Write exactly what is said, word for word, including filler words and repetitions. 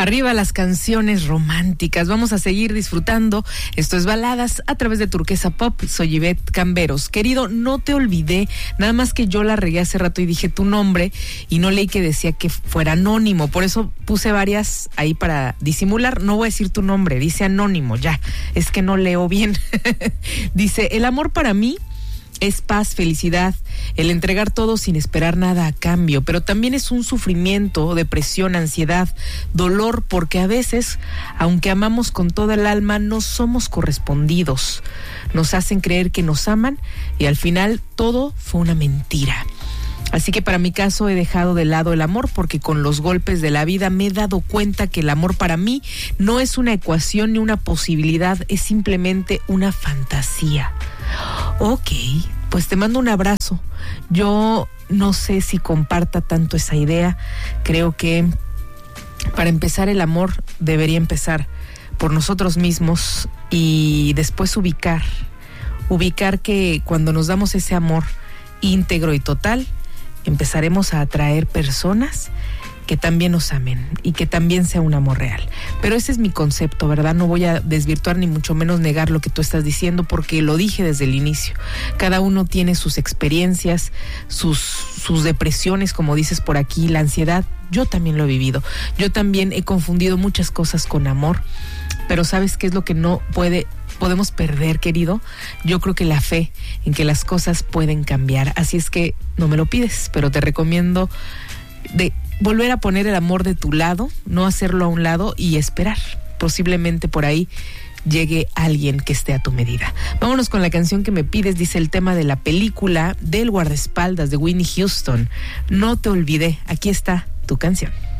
Arriba las canciones románticas. Vamos a seguir disfrutando. Esto es Baladas a través de Turquesa Pop. Soy Ivette Camberos. Querido, no te olvidé. Nada más que yo la regué hace rato y dije tu nombre y no leí que decía que fuera anónimo. Por eso puse varias ahí para disimular. No voy a decir tu nombre. Dice anónimo, ya. Es que no leo bien. Dice, el amor para mí es paz, felicidad, el entregar todo sin esperar nada a cambio, pero también es un sufrimiento, depresión, ansiedad, dolor, porque a veces, aunque amamos con toda el alma, no somos correspondidos. Nos hacen creer que nos aman y al final todo fue una mentira. Así que para mi caso he dejado de lado el amor porque con los golpes de la vida me he dado cuenta que el amor para mí no es una ecuación ni una posibilidad, es simplemente una fantasía. Ok, pues te mando un abrazo. Yo no sé si comparta tanto esa idea. Creo que para empezar el amor debería empezar por nosotros mismos y después ubicar, ubicar que cuando nos damos ese amor íntegro y total, empezaremos a atraer personas que también nos amen y que también sea un amor real. Pero ese es mi concepto, ¿verdad? No voy a desvirtuar ni mucho menos negar lo que tú estás diciendo porque lo dije desde el inicio. Cada uno tiene sus experiencias, sus, sus depresiones, como dices por aquí, la ansiedad. Yo también lo he vivido. Yo también he confundido muchas cosas con amor, pero ¿sabes qué es lo que no puede podemos perder, querido? Yo creo que la fe en que las cosas pueden cambiar. Así es que no me lo pides, pero te recomiendo de volver a poner el amor de tu lado, no hacerlo a un lado y esperar. Posiblemente por ahí llegue alguien que esté a tu medida. Vámonos con la canción que me pides. Dice el tema de la película del guardaespaldas de Whitney Houston. No te olvidé. Aquí está tu canción.